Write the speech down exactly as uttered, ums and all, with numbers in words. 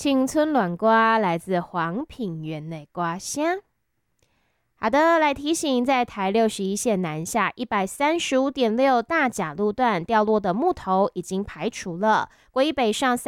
青春乱歌来自黄品源的歌声。好的，来提醒，在台六十一线南下一百三十五点六大甲路段掉落的木头已经排除了，国一北上